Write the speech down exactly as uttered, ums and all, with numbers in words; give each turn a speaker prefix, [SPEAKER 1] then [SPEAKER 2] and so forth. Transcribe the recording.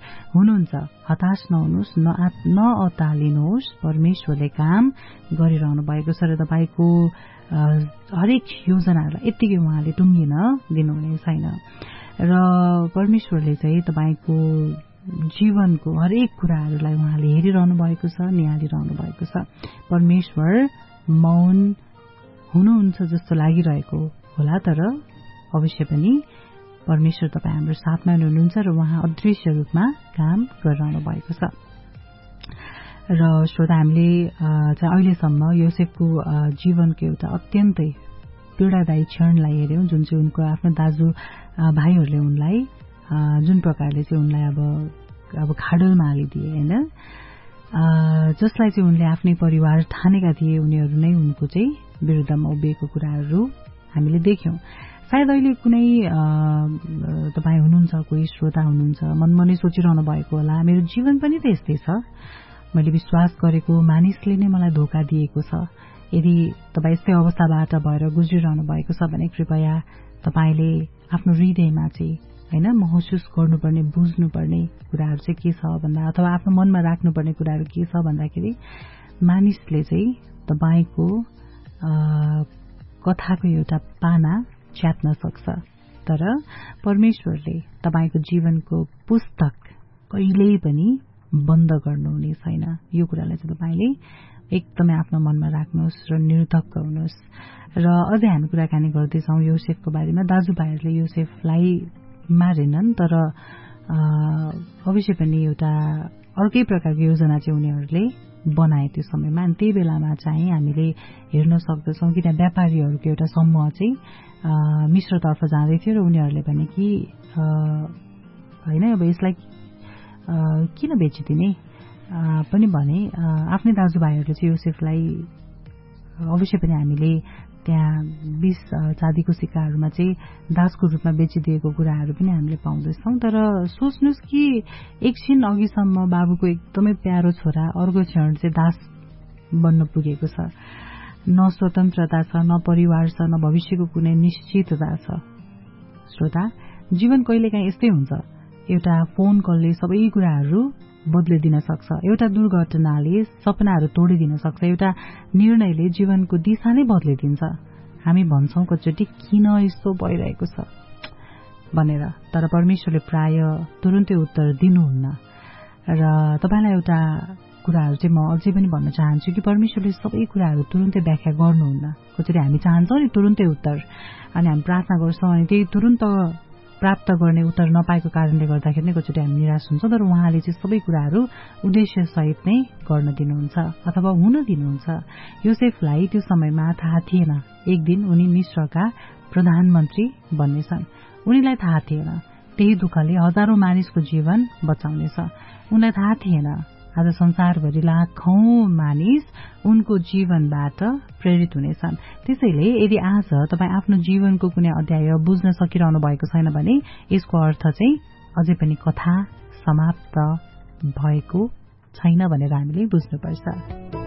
[SPEAKER 1] हुनुहुन्छ। हताश नहुनुहोस्, नअतालिनुहोस्, परमेश्वरले काम गरिरहनु भएको छ र तपाईँको हरेक योजनाहरूलाई यत्तिकै उहाँले टुङ्गिन दिनुहुने छैन र परमेश्वरले चाहिँ तपाईँको जीवनको हरेक कुराहरूलाई उहाँले हेरिरहनु भएको छ, निहालिरहनु भएको छ। परमेश्वर मौन हुनुहुन्छ जस्तो लागिरहेको होला, तर अवश्य पनि परमेश्वर तपाईँ हाम्रो साथमा हुनुहुन्छ र उहाँ अदृश्य रूपमा काम गरिरहनु भएको छ। र श्रोता, हामीले चाहिँ अहिलेसम्म योसेफको जीवनको एउटा अत्यन्तै पीडादायी क्षणलाई हेऱ्यौं, जुन चाहिँ उनको आफ्नो दाजु भाइहरूले उनलाई जुन प्रकारले चाहिँ उनलाई अब अब खाडलमा हालिदिए होइन, जसलाई चाहिँ उनले आफ्नै परिवार ठानेका थिए, उनीहरू नै उनको चाहिँ विरुद्धमा उभिएको कुराहरू हामीले देख्यौं। सायद अहिले कुनै तपाईँ हुनुहुन्छ, कोही श्रोता हुनुहुन्छ, मनमनै सोचिरहनु भएको होला, मेरो जीवन पनि त यस्तै छ, मैले विश्वास गरेको मानिसले नै मलाई धोका दिएको छ। यदि तपाईँ यस्तै अवस्थाबाट भएर गुज्रिरहनु भएको छ भने कृपया तपाईँले आफ्नो हृदयमा चाहिँ होइन महसुस गर्नुपर्ने, बुझ्नुपर्ने कुराहरू चाहिँ के छ भन्दा, अथवा आफ्नो मनमा राख्नुपर्ने कुराहरू के छ भन्दाखेरि, मानिसले चाहिँ तपाईँको कथाको एउटा पाना च्यात्न सक्छ, तर परमेश्वरले तपाईँको जीवनको पुस्तक कहिल्यै पनि बन्द गर्नुहुने छैन। यो कुरालाई चाहिँ तपाईँले एकदमै आफ्नो मनमा राख्नुहोस् र निर्धक्क हुनुहोस्। र अझै हामी कुराकानी गर्दैछौँ योसेफको बारेमा। दाजुभाइहरूले योसेफलाई मारेनन्, तर अवश्य पनि एउटा अर्कै प्रकारको योजना चाहिँ उनीहरूले बनाए त्यो समयमा। अनि त्यही बेलामा चाहिँ हामीले हेर्न सक्दछौँ कि त्यहाँ व्यापारीहरूको एउटा समूह चाहिँ मिश्रतर्फ जाँदै थियो र उनीहरूले भने कि होइन अब यसलाई किन बेचिदिने पनि भने आफ्नै दाजुभाइहरूले चाहिँ योसेफलाई अवश्य पनि हामीले त्यहाँ बीस चाँदीको सिक्काहरूमा चाहिँ दासको रूपमा बेचिदिएको कुराहरू पनि हामीले पाउँदैछौँ। तर सोच्नुहोस् कि एकछिन अघिसम्म बाबुको एकदमै प्यारो छोरा अर्को क्षण चाहिँ दास बन्न पुगेको छ। न स्वतन्त्रता छ, न परिवार छ, न भविष्यको कुनै निश्चितता छ। श्रोता, जीवन कहिलेकाहीँ यस्तै हुन्छ, एउटा फोन कलले सबै कुराहरू बदलिदिन सक्छ, एउटा दुर्घटनाले सपनाहरू तोडिदिन सक्छ, एउटा निर्णयले जीवनको दिशा नै बदलिदिन्छ। हामी भन्छौँ कचोटि किन यस्तो भइरहेको छ भनेर, तर परमेश्वरले प्राय तुरुन्तै उत्तर दिनुहुन्न। र तपाईँलाई एउटा कुराहरू चाहिँ म अझै पनि भन्न चाहन्छु कि परमेश्वरले सबै कुराहरू तुरुन्तै व्याख्या गर्नुहुन्न। कचोटि हामी चाहन्छौँ नि तुरुन्तै उत्तर, अनि हामी प्रार्थना गर्छौँ अनि त्यही तुरुन्त प्राप्त गर्ने उत्तर नपाएको कारणले गर्दाखेरि नै कचोटि हामी निराश हुन्छौँ। तर उहाँले चाहिँ सबै कुराहरू उद्देश्य सहित नै गर्न दिनुहुन्छ अथवा हुन दिनुहुन्छ। योसेफलाई त्यो समयमा थाहा थिएन एक दिन उनी मिश्रका प्रधानमन्त्री बन्नेछन्। उनीलाई थाहा थिएन त्यही दुःखले हजारौं मानिसको जीवन बचाउनेछ। उनलाई थाहा थिएन आज संसारभरि लाखौं मानिस उनको जीवनबाट प्रेरित हुनेछन्। त्यसैले यदि आज तपाईँ आफ्नो जीवनको कुनै अध्याय बुझ्न सकिरहनु भएको छैन भने यसको अर्थ चाहिँ अझै पनि कथा समाप्त भएको छैन भनेर हामीले बुझ्नुपर्छ।